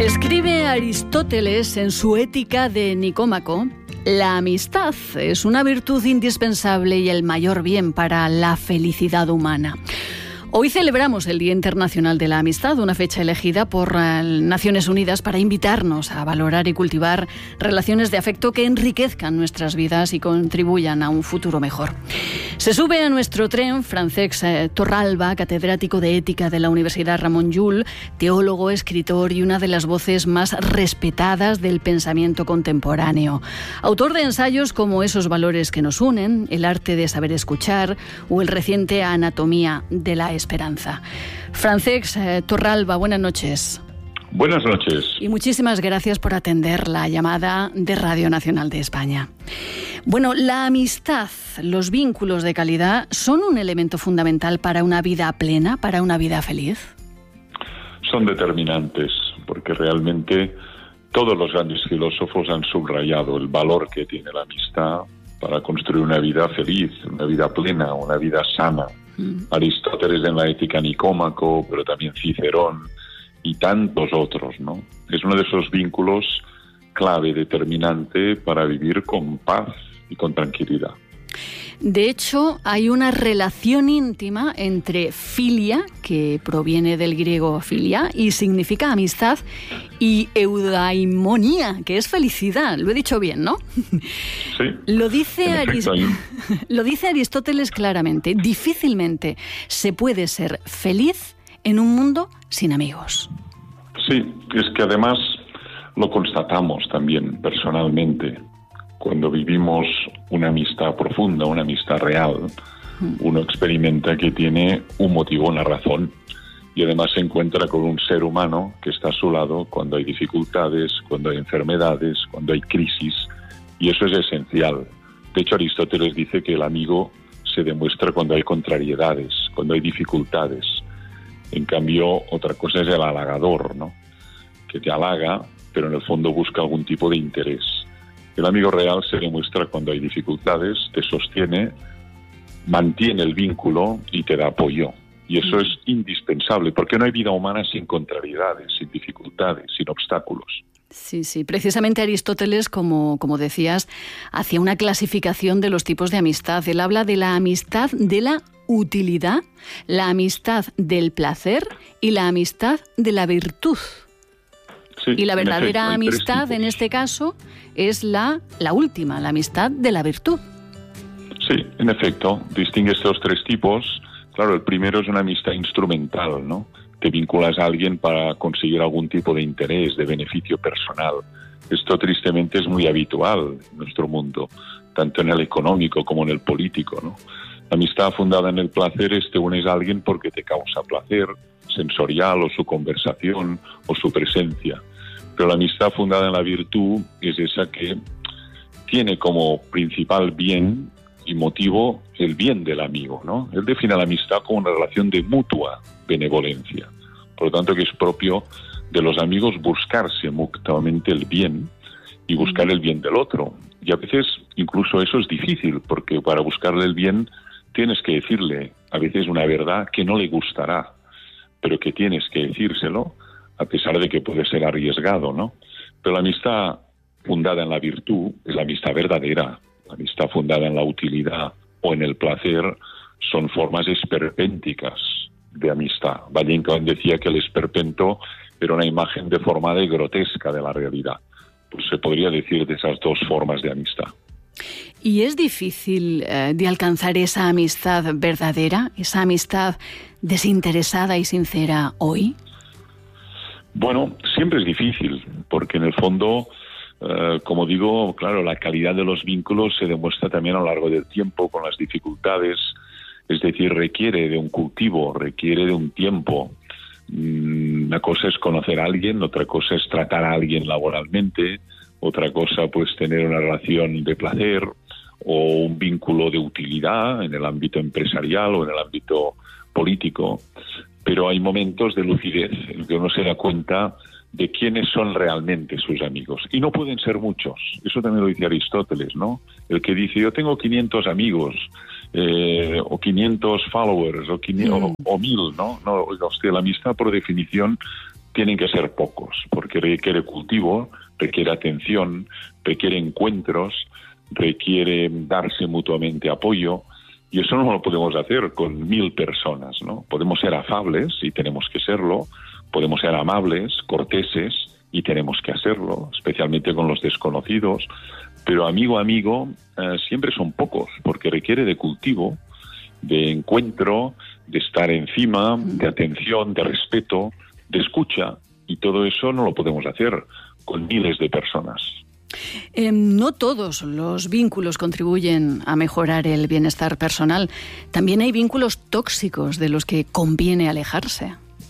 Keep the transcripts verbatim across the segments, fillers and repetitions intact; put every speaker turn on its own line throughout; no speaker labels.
Escribe Aristóteles en su Ética de Nicómaco: la amistad es una virtud indispensable y el mayor bien para la felicidad humana. Hoy celebramos el Día Internacional de la Amistad, una fecha elegida por Naciones Unidas para invitarnos a valorar y cultivar relaciones de afecto que enriquezcan nuestras vidas y contribuyan a un futuro mejor. Se sube a nuestro tren Francesc Torralba, catedrático de Ética de la Universidad Ramon Llull, teólogo, escritor y una de las voces más respetadas del pensamiento contemporáneo. Autor de ensayos como Esos valores que nos unen, El arte de saber escuchar o el reciente Anatomía de la esperanza. Francesc Torralba, buenas noches.
Buenas noches.
Y muchísimas gracias por atender la llamada de Radio Nacional de España. Bueno, la amistad, los vínculos de calidad, ¿son un elemento fundamental para una vida plena, para una vida feliz?
Son determinantes, porque realmente todos los grandes filósofos han subrayado el valor que tiene la amistad para construir una vida feliz, una vida plena, una vida sana. Mm. Aristóteles en la Ética Nicómaco, pero también Cicerón y tantos otros, ¿no? Es uno de esos vínculos clave, determinante para vivir con paz y con tranquilidad.
De hecho, hay una relación íntima entre filia, que proviene del griego filia y significa amistad, y eudaimonía, que es felicidad. Lo he dicho bien, ¿no?
Sí.
Lo dice, Aris... Lo dice Aristóteles claramente. Difícilmente se puede ser feliz en un mundo sin amigos.
Sí, es que además lo constatamos también personalmente. Cuando vivimos una amistad profunda, una amistad real, uno experimenta que tiene un motivo, una razón, y además se encuentra con un ser humano que está a su lado cuando hay dificultades, cuando hay enfermedades, cuando hay crisis, y eso es esencial. De hecho, Aristóteles dice que el amigo se demuestra cuando hay contrariedades, cuando hay dificultades. En cambio, otra cosa es el halagador, ¿no? Que te halaga, pero en el fondo busca algún tipo de interés. El amigo real se demuestra cuando hay dificultades, te sostiene, mantiene el vínculo y te da apoyo. Y eso mm. es indispensable, porque no hay vida humana sin contrariedades, sin dificultades, sin obstáculos.
Sí, sí. Precisamente Aristóteles, como, como decías, hacía una clasificación de los tipos de amistad. Él habla de la amistad de la utilidad, la amistad del placer y la amistad de la virtud. Sí, y la verdadera efecto, amistad, en este caso, es la, la última, la amistad de la virtud.
Sí, en efecto, distingue estos tres tipos. Claro, el primero es una amistad instrumental, ¿no? Te vinculas a alguien para conseguir algún tipo de interés, de beneficio personal. Esto tristemente es muy habitual en nuestro mundo, tanto en el económico como en el político, ¿no? La amistad fundada en el placer es te unes a alguien porque te causa placer sensorial o su conversación o su presencia. Pero la amistad fundada en la virtud es esa que tiene como principal bien y motivo el bien del amigo, ¿no? Él define la amistad como una relación de mutua benevolencia. Por lo tanto, que es propio de los amigos buscarse mutuamente el bien y buscar el bien del otro. Y a veces incluso eso es difícil, porque para buscarle el bien tienes que decirle a veces una verdad que no le gustará, pero que tienes que decírselo, a pesar de que puede ser arriesgado, ¿no? Pero la amistad fundada en la virtud es la amistad verdadera. La amistad fundada en la utilidad o en el placer son formas esperpénticas de amistad. Valle-Inclán decía que el esperpento era una imagen deformada y grotesca de la realidad. Pues se podría decir de esas dos formas de amistad.
¿Y es difícil eh, de alcanzar esa amistad verdadera, esa amistad desinteresada y sincera hoy?
Bueno, siempre es difícil, porque en el fondo, eh, como digo, claro, la calidad de los vínculos se demuestra también a lo largo del tiempo con las dificultades, es decir, requiere de un cultivo, requiere de un tiempo. Una cosa es conocer a alguien, otra cosa es tratar a alguien laboralmente, otra cosa pues tener una relación de placer o un vínculo de utilidad en el ámbito empresarial o en el ámbito político. Pero hay momentos de lucidez en que uno se da cuenta de quiénes son realmente sus amigos. Y no pueden ser muchos. Eso también lo dice Aristóteles, ¿no? El que dice, yo tengo quinientos amigos, eh, o quinientos followers, o, quinientos, mm. o, o mil, ¿no? No, oiga usted, la amistad por definición tienen que ser pocos, porque requiere cultivo, requiere atención, requiere encuentros, requiere darse mutuamente apoyo, y eso no lo podemos hacer con mil personas, ¿no? Podemos ser afables, y tenemos que serlo, podemos ser amables, corteses, y tenemos que hacerlo, especialmente con los desconocidos, pero amigo amigo eh, siempre son pocos, porque requiere de cultivo, de encuentro, de estar encima, de atención, de respeto, de escucha, y todo eso no lo podemos hacer con miles de personas.
Eh, no todos los vínculos contribuyen a mejorar el bienestar personal. También hay vínculos tóxicos de los que conviene alejarse.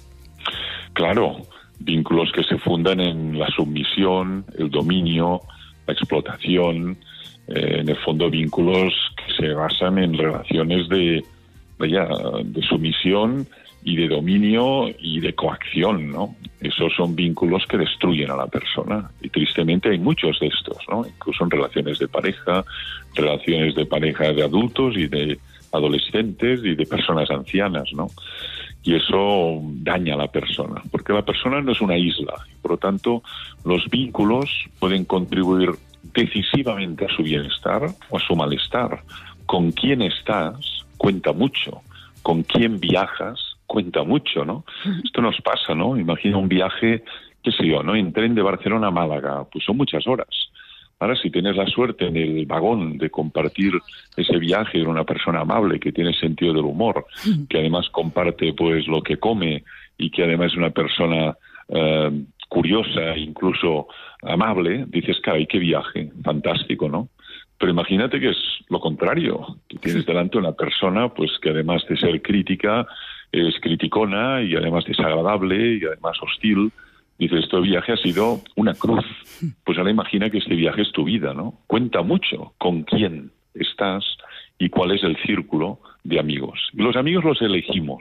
Claro, vínculos que se fundan en la sumisión, el dominio, la explotación, eh, en el fondo vínculos que se basan en relaciones de, vaya, de sumisión y de dominio y de coacción, ¿no? Esos son vínculos que destruyen a la persona, y tristemente hay muchos de estos, ¿no? Incluso en relaciones de pareja, relaciones de pareja de adultos y de adolescentes y de personas ancianas, ¿no? Y eso daña a la persona, porque la persona no es una isla, por lo tanto los vínculos pueden contribuir decisivamente a su bienestar o a su malestar. Con quién estás cuenta mucho, con quién viajas cuenta mucho, ¿no? Esto nos pasa, ¿no? Imagina un viaje, qué sé yo, ¿no? En tren de Barcelona a Málaga, pues son muchas horas. Ahora, si tienes la suerte en el vagón de compartir ese viaje con una persona amable, que tiene sentido del humor, que además comparte pues lo que come, y que además es una persona eh, curiosa, incluso amable, dices, caray, qué viaje, fantástico, ¿no? Pero imagínate que es lo contrario, que tienes delante una persona pues que además de ser crítica, es criticona, y además desagradable, y además hostil. Dices, este viaje ha sido una cruz. Pues ahora imagina que este viaje es tu vida, ¿no? Cuenta mucho con quién estás y cuál es el círculo de amigos. Y los amigos los elegimos.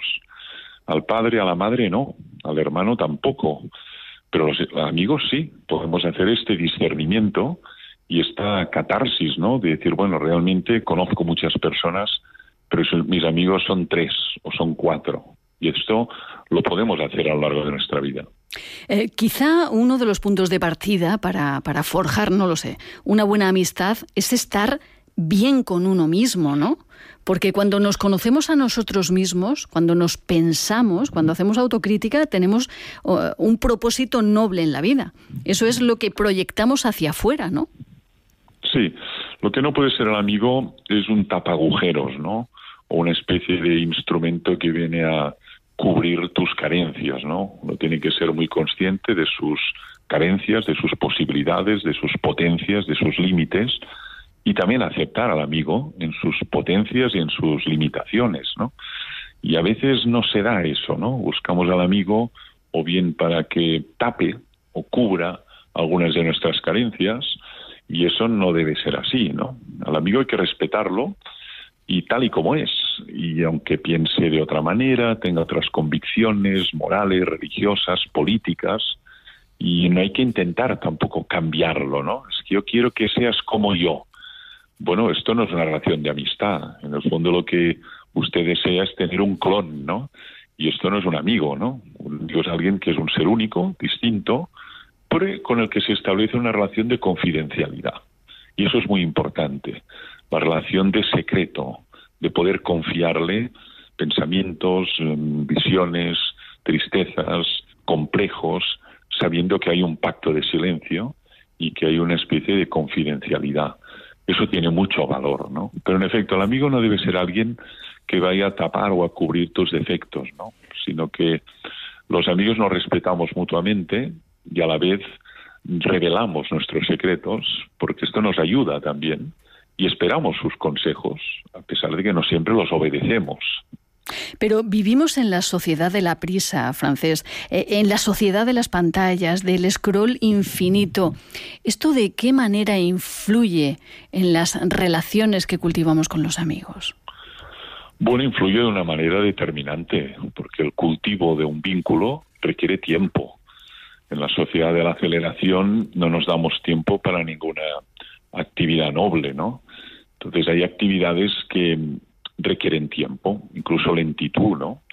Al padre, a la madre no, al hermano tampoco. Pero los amigos sí, podemos hacer este discernimiento y esta catarsis, ¿no? De decir, bueno, realmente conozco muchas personas, pero mis amigos son tres o son cuatro. Y esto lo podemos hacer a lo largo de nuestra vida.
Eh, quizá uno de los puntos de partida para, para forjar, no lo sé, una buena amistad es estar bien con uno mismo, ¿no? Porque cuando nos conocemos a nosotros mismos, cuando nos pensamos, cuando hacemos autocrítica, tenemos uh, un propósito noble en la vida. Eso es lo que proyectamos hacia afuera, ¿no?
Sí, lo que no puede ser el amigo es un tapagujeros, ¿no? O una especie de instrumento que viene a cubrir tus carencias, ¿no? Uno tiene que ser muy consciente de sus carencias, de sus posibilidades, de sus potencias, de sus límites, y también aceptar al amigo en sus potencias y en sus limitaciones, ¿no? Y a veces no se da eso, ¿no? Buscamos al amigo o bien para que tape o cubra algunas de nuestras carencias, y eso no debe ser así, ¿no? Al amigo hay que respetarlo, y tal y como es, y aunque piense de otra manera, tenga otras convicciones morales, religiosas, políticas, y no hay que intentar tampoco cambiarlo, ¿no? Es que yo quiero que seas como yo. Bueno, esto no es una relación de amistad. En el fondo lo que usted desea es tener un clon, ¿no? Y esto no es un amigo, ¿no? Un amigo es alguien que es un ser único, distinto, pero con el que se establece una relación de confidencialidad. Y eso es muy importante. La relación de secreto, de poder confiarle pensamientos, visiones, tristezas, complejos, sabiendo que hay un pacto de silencio y que hay una especie de confidencialidad. Eso tiene mucho valor, ¿no? Pero en efecto, el amigo no debe ser alguien que vaya a tapar o a cubrir tus defectos, ¿no? Sino que los amigos nos respetamos mutuamente y a la vez revelamos nuestros secretos, porque esto nos ayuda también, y esperamos sus consejos, a pesar de que no siempre los obedecemos.
Pero vivimos en la sociedad de la prisa, Francés, eh, en la sociedad de las pantallas, del scroll infinito. ¿Esto de qué manera influye en las relaciones que cultivamos con los amigos?
Bueno, influye de una manera determinante, porque el cultivo de un vínculo requiere tiempo. En la sociedad de la aceleración no nos damos tiempo para ninguna actividad noble, ¿no? Entonces hay actividades que requieren tiempo, incluso lentitud, ¿no?